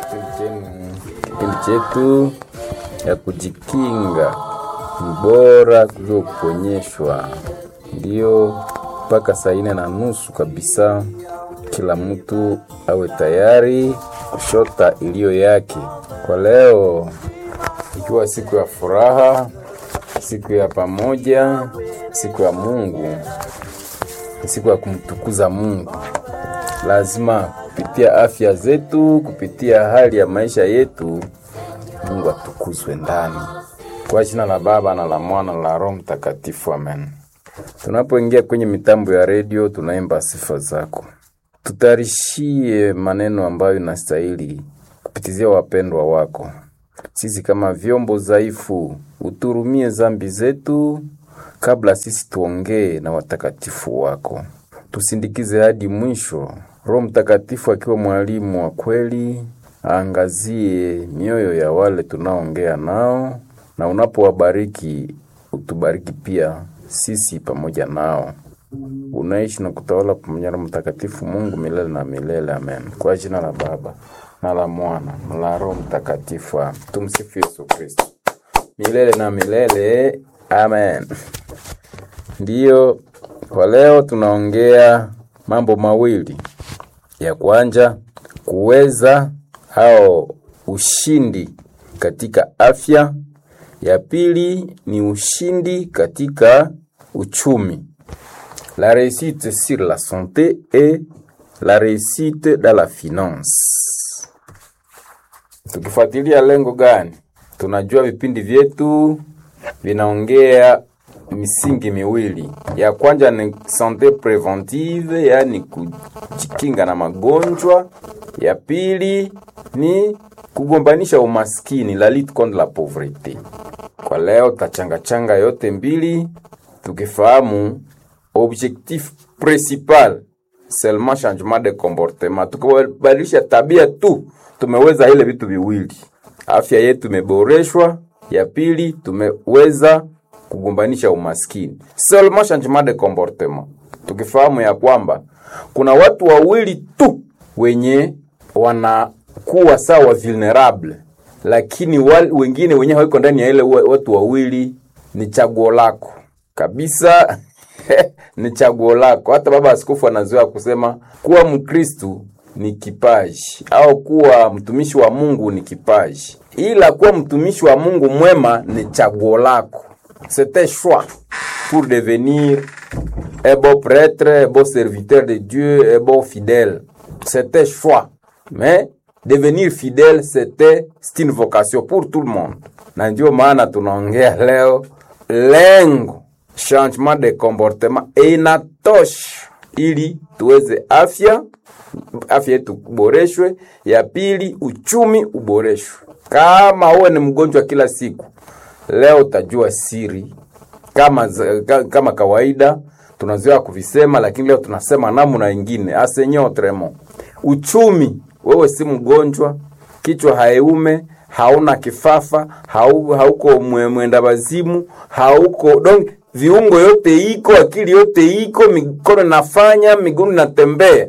Kipindi chetu ya kujikinga ni bora kuliko kuponyeshwa. Ndio mpaka saa 4:30 kabisa kila mtu awe tayari kushota iliyo yake. Kwa leo ikiwa siku ya furaha, siku ya pamoja, siku ya Mungu, siku ya kumtukuza Mungu, lazima kupitia afya zetu, kupitia hali ya maisha yetu, Mungu atukuzwe ndani. Kwa jina la Baba na la Mwana na la Roho Mtakatifu, amen. Tunapoingia kwenye mitambo ya radio, tunaimba sifa zako. Tutarishie maneno ambayo inastahili kupitizia wapendwa wako. Sisi kama vyombo dhaifu, uturumie dhambi zetu kabla sisi tuongee na watakatifu wako. Tusindikize hadi mwisho. Roho Mtakatifu akiwa mwalimu wa kweli, aangazie mioyo ya wale tunaongea nao, na unapowabariki utubariki pia sisi pamoja nao. Unaishi na kutawala pamoja na Mtakatifu Mungu milele na milele, amen. Kwa jina la Baba na la Mwana na la Roho Mtakatifu. Tumsifu Yesu Kristo milele na milele, amen. Ndio kwa leo tunaongea mambo mawili. Ya kwanza, kuweza au ushindi katika afya. Ya pili ni ushindi katika uchumi. La réussite sur la santé et la réussite dans la finance. Tukifuatilia lengo gani? Tunajua vipindi vyetu vinaongea misingi miwili. Ya kwanza ni santé préventive, yani kujikinga na magonjwa. Ya pili ni kugombanisha umaskini, la lutte contre la pauvreté. Kwa leo tachanga yote mbili, tukifahamu objectif principal seulement changement de comportement. Tukibadilisha tabia tu, tumeweza ile vitu viwili. Afya yetu imeboreshwa. Ya pili, tumeweza kugombanisha umaskini. Seulement changement de comportement. Tukifahamu ya kwamba kuna watu wawili tu wenye wanakuwa sawa vulnerable, lakini wengine wenye hawiko ndani ya ile watu wawili. Ni chaguo lako kabisa. Ni chaguo lako. Hata baba askofu anazoea kusema kuwa Mkristo ni kipaji, au kuwa mtumishi wa Mungu ni kipaji, ila kuwa mtumishi wa Mungu mwema ni chaguo lako. C'est un choix pour devenir un bon prêtre, un bon serviteur de Dieu, un bon fidèle. C'est un choix. Mais devenir fidèle, c'est une vocation pour tout le monde. Na ndio maana tunaongea leo lengo changement de comportement inatosha ili tuweze afya yetu kuboreshwe. Ya pili, uchumi uboreshwe. Kama uwe ni mgonjwa kila siku, leo utajua siri. Kama kawaida tunazoea kuvisema, lakini leo tunasema namna nyingine. Asenyo autrement. Uchumi, wewe si mgonjwa, kichwa haiume, hauna kifafa, hauko mwenda bazimu, hauko donc viungo yote iko, akili yote iko, mikono nafanya, miguu natembea.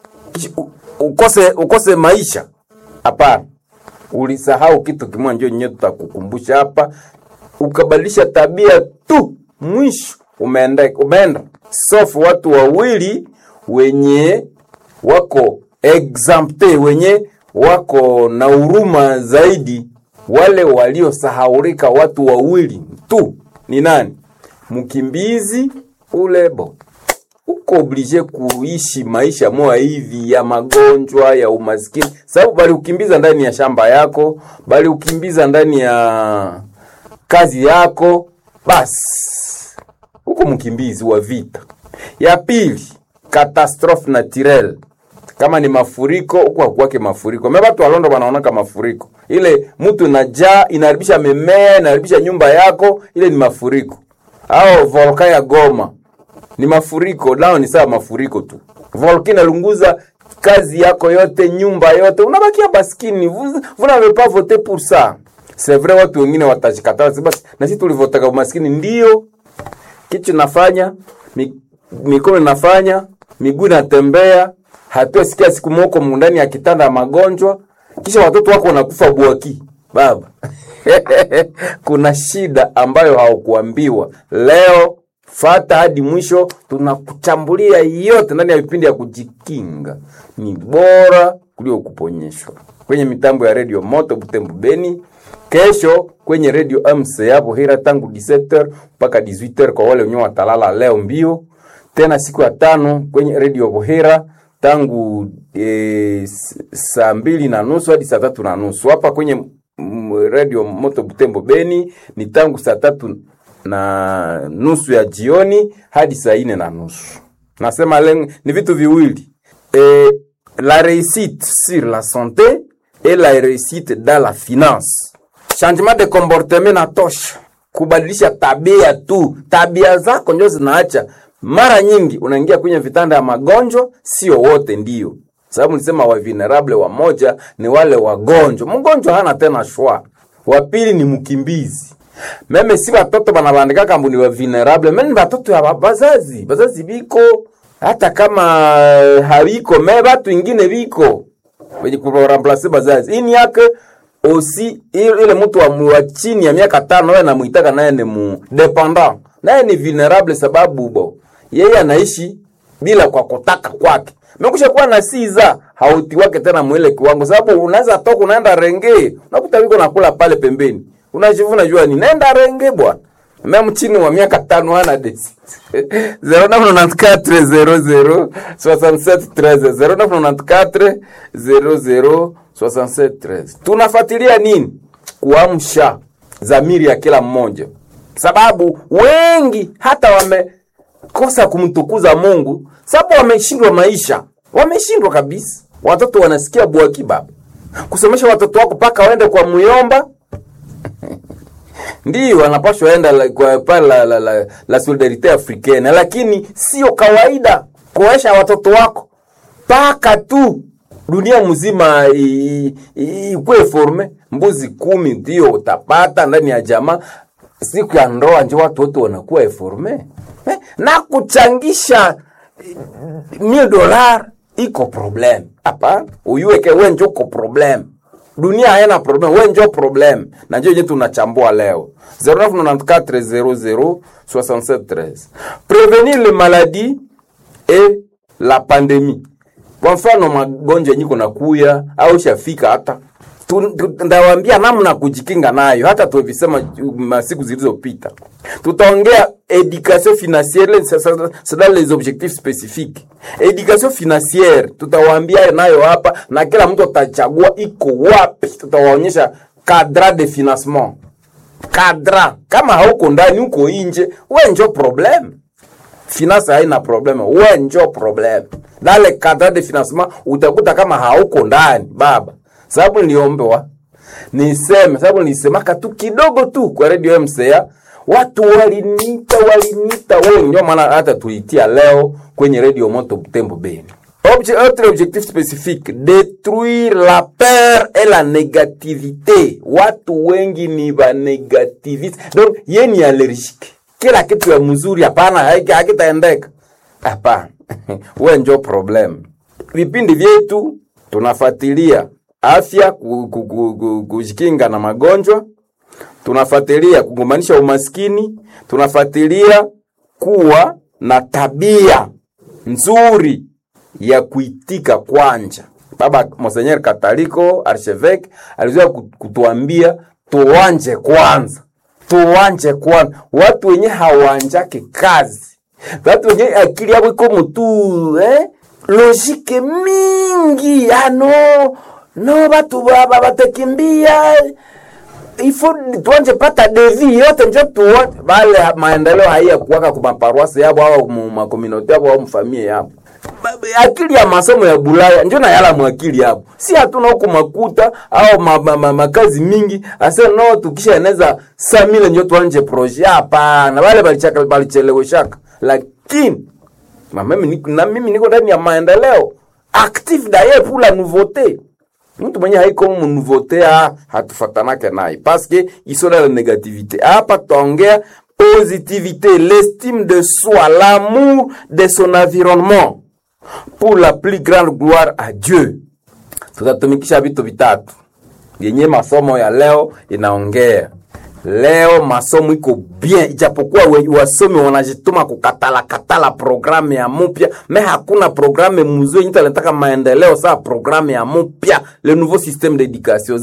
Ukose maisha. Hapana. Ulisahau kitu kimoja, ndio nyewe tutakukumbusha hapa. Ukabadilisha tabia tu, mwisho umeenda. Sauf watu wawili wenye wako exempté, wenye wako na huruma zaidi, wale waliosahaulika. Watu wawili tu ni nani? Mkimbizi ulebo. Uko oblige kuishi maisha moja hivi ya magonjwa, ya umaskini, sababu bali ukimbiza ndani ya shamba yako, bali ukimbiza ndani ya kazi yako, basi uko mkimbizi wa vita. Ya pili, catastrophe naturelle. Kama ni mafuriko, uko kwake mafuriko. Mimi watu walondo wanaona kama mafuriko. Ile mtu najaa inaharibisha mimea, inaharibisha nyumba yako, ile ni mafuriko. Au volkano ya Goma ni mafuriko, nao ni sawa mafuriko tu. Volkano inalunguza kazi yako yote, nyumba yote, unabakia baskini. Vous n'avez pas voté pour ça. C'est vrai, watu wengine watajikataa basi, na sisi tulivotaka umaskini. Ndio kitu nafanya, mikono nafanya, miguu natembea, hatusikia siku moko ndani ya kitanda magonjwa. kisha watoto wako wanakufa bwaki baba. Kuna shida ambayo haukuambiwa. Leo fata hadi mwisho, tunakuchambulia yote ndani ya vipindi ya kujikinga. Ni bora kuliko kuponyeshwa. Kwenye mitambo ya Radio Moto Butembo Beni, kesho kwenye Radio MC hapo Hira tangu 17h mpaka 18h kwa wale wenye watalala leo mbio. Tena siku ya 5 kwenye Radio Bohera tangu saa 2:30 hadi saa 3:30. Hapa kwenye Radio Moto Butembo Beni ni tangu saa 3:30 ya jioni hadi saa 4:30. Nasema ni vitu viwili. La réussite sur la santé et la réussite dans la finance. Changement de comportement na tosha. Kubadilisha tabia tu. Tabia zako ndio zinaacha. Mara nyingi unaingia kwenye vitanda ya magonjwa, sio wote ndio. Sababu nisema wa vulnerable wa moja ni wale wagonjwa. Mgonjwa hana tena shwa. Wa pili ni mkimbizi. Meme si watoto banabandika kambu ni wa vulnerable, meme ni watoto ya bazazi. Bazazi biko hata kama hawiko, meme watu wengine biko. Wenye kuremplace bazazi. Ini yake osi ile mtu wa chini ya miaka 5 wewe namuitaka naye ni mu dependant. Naye ni vulnerable sababu bo yeye anaishi bila kwa kutaka kwake. Mekusha kuwa na siza hauti wake tena mwele kiwango, sababu unaweza toka unaenda renge, unakuta wiko nakula pale pembeni. Unajivuna jua ni nenda renge bwana. Mimi chini wa miaka 5 ana desi. 0994 00 6713. Tunafuatilia nini? Kuamsha dhamiri ya kila mmoja. Sababu wengi hata wamekosa kumtukuza Mungu, sababu wameshindwa maisha. Wameshindwa kabisa. Watoto wanasikia bwaki baba. Kusomesha watoto wako paka waende kwa muyomba. Ndio wanapaswa enda kwa pala la solidarite africaine, lakini sio kawaida kuoesha watoto wako paka tu dunia mzima ikuwe forme. Mbuzi 10 ndio utapata ndani ya jamaa. Siku ya ndoa nje watu wote wanakuwa informe. Na kuchangisha $1000 iko problem. Hapa uyuweke wewe ndio uko problem. Dunia haina problem, wewe ndio problem. Na ndio yetu tunachambua leo. 0994006713. Prévenir les maladies et la pandémie. Kwa mfano magonjwa nyiko na kuya au shafika hata ndawaambia namna kujikinga nayo, hata tuvisema masiku zilizopita. Tutaongea éducation financière, c'est dans les objectifs spécifiques. Éducation financière tutawaambia nayo hapa, na kila mtu atachagua iko wapi. Tutawaonyesha cadre de financement. Cadre kama hauko ndani uko nje, wewe ndio problem. Finance haina problem, wewe ndio problem. Dans le cadre de financement utakuta kama hauko ndani baba. Sababu niliombewa niseme, sababu nilisemaka tu kidogo tu kwa Radio MCA, watu walinita wewe, ndio maana hata tulitia leo kwenye Radio Moto Butembo Beni. Autre objectif spécifique, détruire la peur et la négativité. Watu wengi ni ba negativiste. Donc yeye ni allergique. Kila kitu ya mzuri hapana hakitaendeka. Hapana. Wewe ndio problem. Vipindi vyetu tunafuatilia afya, kujikinga na magonjwa, tunafuatilia kugombanisha umaskini, tunafuatilia kuwa na tabia nzuri ya kuitika kwanja. Baba Monseigneur Kataliko Archevêque alizoea kutuambia tuanje kwanza. Tuanje kwanza. Watu wenye hawanjake kazi, watu wenye akili yao iko mtu logique mingi, no batu baba batakimbia, ifo tuanje pata devi yote njo tuone bale maendeleo haya kuwaka kwa paroisse yabo au ma communauté yabo au mfamilia yabo. Akili ya masomo ya Bulaya njo na yala mwakili yabo. Si hatuna huko makuta au makazi mingi, asa no tukisha eneza 100,000 njo tuanje projet hapa na wale balicheleweshaka. Lakini mimi niko ndani ya maendeleo active d'ailleurs pour la nouveauté. Mtu mwenye haiko mu nouveauté hatufatanake naye parce que isola la négativité. Hapa tuongea positivité, l'estime de soi, l'amour de son environnement pour la plus grande gloire à Dieu. Tutatumikisha vitu vitatu yenye masomo ya leo inaongea. Leo masomo iko bien, ijapokuwa wasomi wanajituma kukatala programu ya mpya, hakuna programu mzuri inataka maendeleo saa programu ya mpya, le nouveau système d'éducation.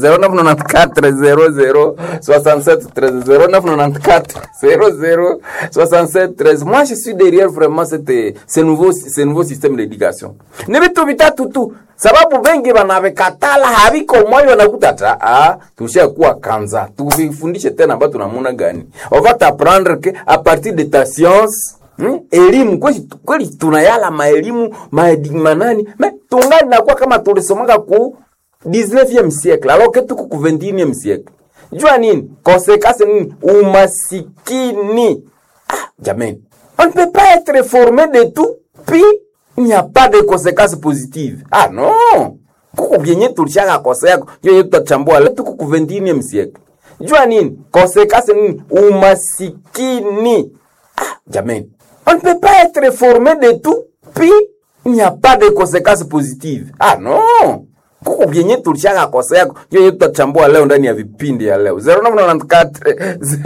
0994 Moi je suis derrière vraiment ce nouveau système d'éducation. Ni vitu vitatu tu. Sababu bengi banavekatala habiko moyo wanakuta tushakuwa kanza. Tuvifundishe tena ambapo tunamuna gani. On va t'apprendre que à partir de ta science, elimu kweli tunayala maelimu manani, tungali nakuwa kama tulisomaka ku 19e siècle alors que tuko ku 21e siècle. Jua nini? Conséquence nini? Umasikini. Jamani. On ne peut pas être formé de tout puis il n'y a pas de conséquences positives. Non. Kuko bienye tulishaka kosa yako. Yoye tutachambua leo tuko ku 21e siècle. Jua nini? Conséquence nini? Umasikini. Jamani. On ne peut pas être formé de tout puis il n'y a pas de conséquences positives. Non. Kuko bienye tulishaka kosa yako. Yoye tutachambua leo ndani ya vipindi ya leo. 0994